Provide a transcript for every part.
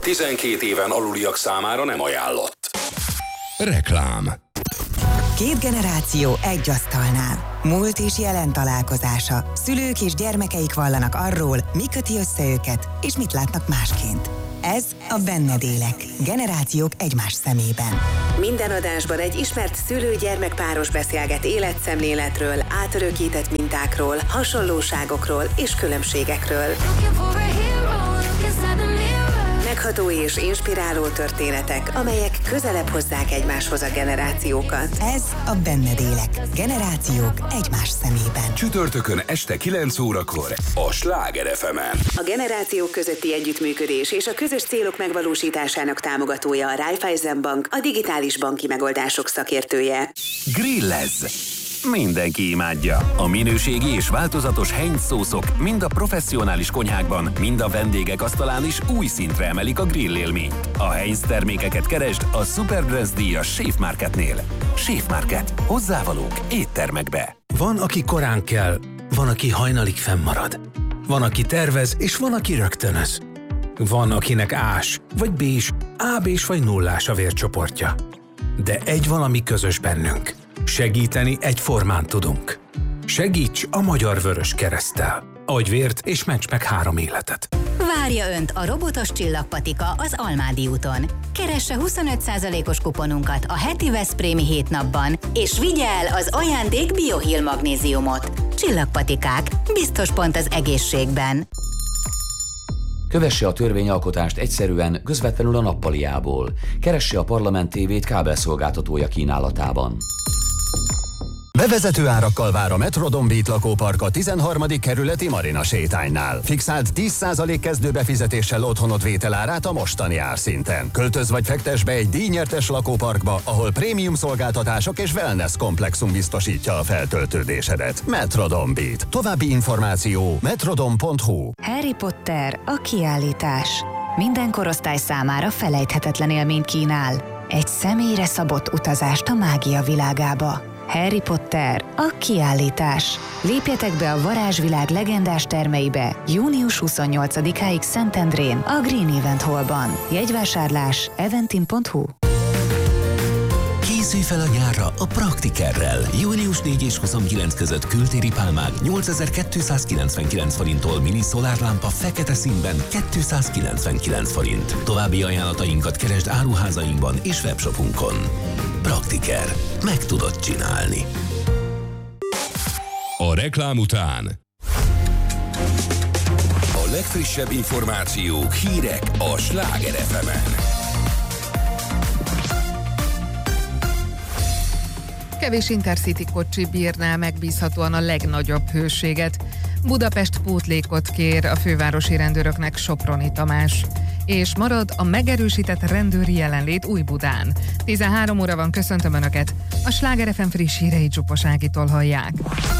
12 éven aluliak számára nem ajánlott. Reklám. Két generáció egy asztalnál. Múlt és jelen találkozása. Szülők és gyermekeik vallanak arról, mi köti össze őket, és mit látnak másként. Ez a Benned élek. Generációk egymás szemében. Minden adásban egy ismert szülő-gyermek-páros beszélget életszemléletről, átörökített mintákról, hasonlóságokról és különbségekről. Megható és inspiráló történetek, amelyek közelebb hozzák egymáshoz a generációkat. Ez a Benned élek. Generációk egymás szemében. Csütörtökön este 9 órakor a Sláger FM-en. A generációk közötti együttműködés és a közös célok megvalósításának támogatója a Raiffeisen Bank, a digitális banki megoldások szakértője. Grillezz! Mindenki imádja. A minőségi és változatos Heinz szószok mind a professzionális konyhákban, mind a vendégek asztalán is új szintre emelik a grill élményt. A Heinz termékeket keresd a Superbrands díjas Chef Marketnél. Chef Market. Hozzávalók éttermekbe. Van, aki korán kell, van, aki hajnalig fennmarad. Van, aki tervez, és van, aki rögtönöz. Van, akinek ás, vagy bés, AB-s vagy nullás a vércsoportja. De egy valami közös bennünk. Segíteni egyformán tudunk. Segíts a Magyar Vörös Kereszttel. Adj vért és ments meg 3 életet. Várja Önt a robotos csillagpatika az Almádi úton. Keresse 25%-os kuponunkat a heti veszprémi 7 napban, és vigye el az ajándék Bioheal magnéziumot. Csillagpatikák. Biztos pont az egészségben. Kövesse a törvényalkotást egyszerűen, közvetlenül a nappaliából. Keresse a Parlament TV-t kábelszolgáltatója kínálatában. Bevezető árakkal vár a Metrodon Beat lakópark a 13. kerületi Marina sétánynál. Fixált 10% kezdőbefizetéssel otthonod vételárát a mostani árszinten. Költöz vagy fektess be egy díjnyertes lakóparkba, ahol prémium szolgáltatások és wellness komplexum biztosítja a feltöltődésedet. Metrodon Beat. További információ metrodon.hu. Harry Potter a kiállítás. Minden korosztály számára felejthetetlen élményt kínál. Egy személyre szabott utazást a mágia világába. Harry Potter a kiállítás. Lépjetek be a varázsvilág legendás termeibe június 28-áig Szentendrén a Green Event Hallban. Jegyvásárlás eventim.hu. Készülj fel a nyárra a Praktikerrel. Június 4 és 29 között kültéri pálmák 8299 forinttól, mini szolárlámpa fekete színben 299 forint. További ajánlatainkat keresd áruházainkban és webshopunkon. Praktiker. Meg tudod csinálni. A reklám után a legfrissebb információk, hírek a Sláger FM-en. Kevés Intercity kocsi bírná megbízhatóan a legnagyobb hőséget. Budapest pótlékot kér a fővárosi rendőröknek Soproni Tamás. És marad a megerősített rendőri jelenlét Újbudán. 13 óra van, köszöntöm Önöket. A Sláger FM friss híreit Csupos Ágitól hallják.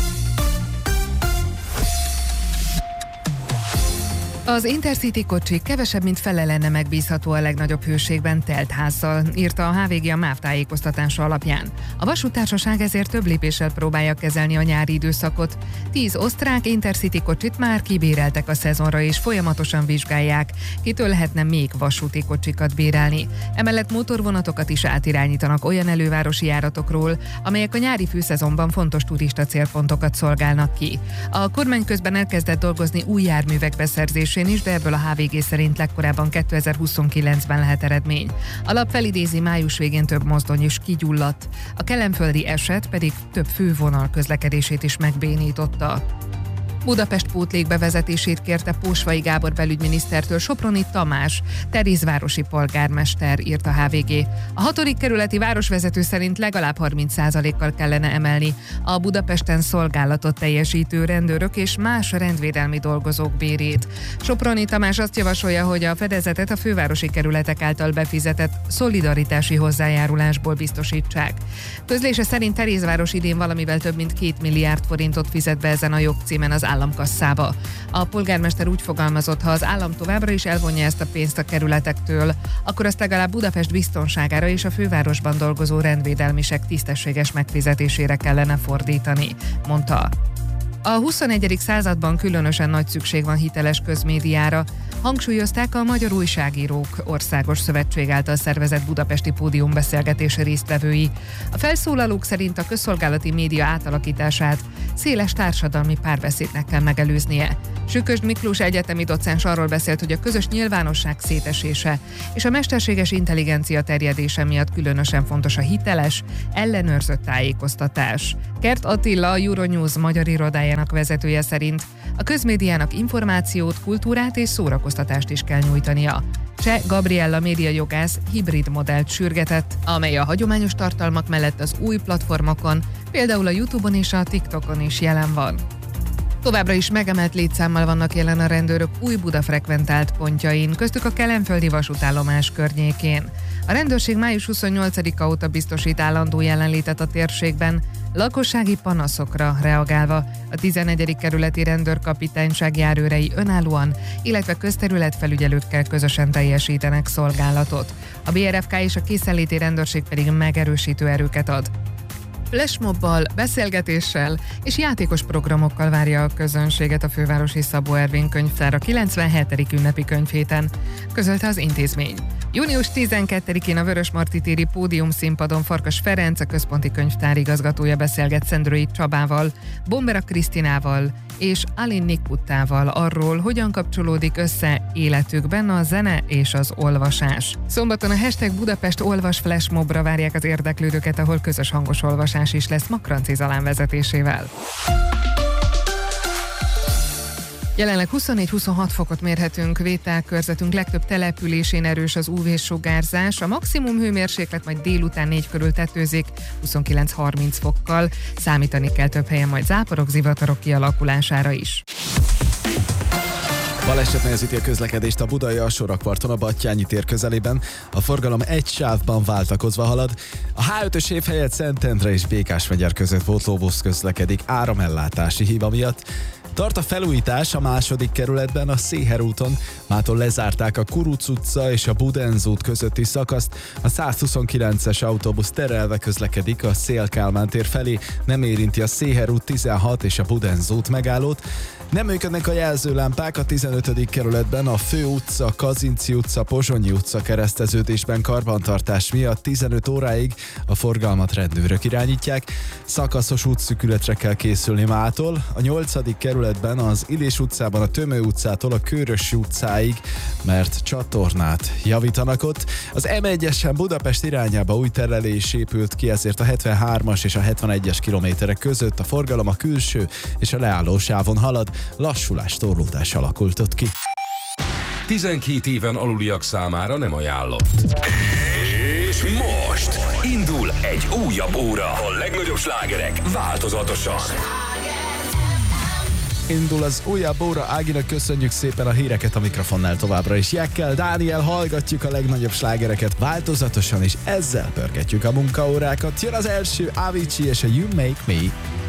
Az Intercity kocsi kevesebb, mint fele lenne megbízható a legnagyobb hőségben telt házzal, írta a HVG a MÁV tájékoztatása alapján. A vasúttársaság ezért több lépéssel próbálja kezelni a nyári időszakot. 10 osztrák Intercity kocsit már kibéreltek a szezonra, és folyamatosan vizsgálják, kitől lehetne még vasúti kocsikat bérelni. Emellett motorvonatokat is átirányítanak olyan elővárosi járatokról, amelyek a nyári főszezonban fontos turista célpontokat szolgálnak ki. A kormány közben elkezdett dolgozni új járművek beszerzésén is, de ebből a HVG szerint legkorábban 2029-ben lehet eredmény. A lap felidézi, május végén több mozdony is kigyulladt. A kelenföldi eset pedig több fővonal közlekedését is megbénította. Budapest pótlék bevezetését kérte Pósvai Gábor belügyminisztertől Soproni Tamás, Terézvárosi polgármester, írt a HVG. A 6. kerületi városvezető szerint legalább 30%-kal kellene emelni a Budapesten szolgálatot teljesítő rendőrök és más rendvédelmi dolgozók bérét. Soproni Tamás azt javasolja, hogy a fedezetet a fővárosi kerületek által befizetett szolidaritási hozzájárulásból biztosítsák. Közlése szerint Terézváros idén valamivel több mint 2 milliárd forintot fizet be ezen a jogcímen az államkasszába. A polgármester úgy fogalmazott, ha az állam továbbra is elvonja ezt a pénzt a kerületektől, akkor azt legalább Budapest biztonságára és a fővárosban dolgozó rendvédelmisek tisztességes megfizetésére kellene fordítani, mondta. A 21. században különösen nagy szükség van hiteles közmédiára, hangsúlyozták a Magyar Újságírók Országos Szövetség által szervezett budapesti pódiumbeszélgetés résztvevői. A felszólalók szerint a közszolgálati média átalakítását széles társadalmi párbeszédnek kell megelőznie. Sükösd Miklós egyetemi docens arról beszélt, hogy a közös nyilvánosság szétesése és a mesterséges intelligencia terjedése miatt különösen fontos a hiteles, ellenőrzött tájékoztatás. Kert Attila, a Euronews magyar irodájának vezetője szerint a közmédiának információt, kultúrát és szórakoztatást is kell nyújtania. Cseh Gabriella médiajogász hibrid modellt sürgetett, amely a hagyományos tartalmak mellett az új platformokon, például a YouTube-on és a TikTokon is jelen van. Továbbra is megemelt létszámmal vannak jelen a rendőrök új Buda frekventált pontjain, köztük a kelenföldi vasútállomás környékén. A rendőrség május 28-a óta biztosít állandó jelenlétet a térségben, lakossági panaszokra reagálva. A 11. kerületi rendőrkapitányság járőrei önállóan, illetve közterületfelügyelőkkel közösen teljesítenek szolgálatot. A BRFK és a készenléti rendőrség pedig megerősítő erőket ad. Flashmobbal, beszélgetéssel és játékos programokkal várja a közönséget a fővárosi Szabó Ervin könyvtár a 97. ünnepi könyvhéten, közölte az intézmény. Június 12-én a Vörösmarty téri pódium színpadon Farkas Ferenc, a központi könyvtár igazgatója beszélget Szendrői Csabával, Bombera Krisztinával és Alin Nikuttával arról, hogyan kapcsolódik össze életükben a zene és az olvasás. Szombaton a #Budapest Olvas Flashmobra várják az érdeklődőket, ahol közös hangos olvasás is lesz Makranci Zalán vezetésével. Jelenleg 24-26 fokot mérhetünk, vételkörzetünk legtöbb településén erős az UV-sugárzás, a maximum hőmérséklet majd délután 4 körül tetőzik, 29-30 fokkal, számítani kell több helyen majd záporok, zivatarok kialakulására is. Baleset nehezíti a közlekedést a budai alsórakparton a Battyányi tér közelében. A forgalom egy sávban váltakozva halad. A H5-ös év helyett Szentendre és Békásmegyer között pótlóbusz közlekedik áramellátási hiba miatt. Tart a felújítás a második kerületben, a Széher úton. Mától lezárták a Kuruc utca és a Budenz út közötti szakaszt. A 129-es autóbusz terelve közlekedik a Széll-Kálmán tér felé, nem érinti a Széher út 16 és a Budenz út megállót. Nem működnek a jelzőlámpák a 15. kerületben, a Fő utca, Kazinczy utca, Pozsonyi utca kereszteződésben karbantartás miatt 15 óráig a forgalmat rendőrök irányítják. Szakaszos útszűkületre kell készülni mától. A 8. kerületben az Illés utcában a Tömő utcától a Kőrösi utcáig, mert csatornát javítanak ott. Az M1-esen Budapest irányába új terelés épült ki, ezért a 73-as és a 71-es kilométerek között a forgalom a külső és a leálló sávon halad. Lassulás, torlódás alakult ott ki. 12 éven aluliak számára nem ajánlott. És most indul egy újabb óra. A legnagyobb slágerek változatosan. Indul az újabb óra, Áginak köszönjük szépen a híreket a mikrofonnál továbbra is. Jekkel, Dániel, hallgatjuk a legnagyobb slágereket változatosan, és ezzel pörgetjük a munkaórákat. Jön az első, Avicii és a You Make Me.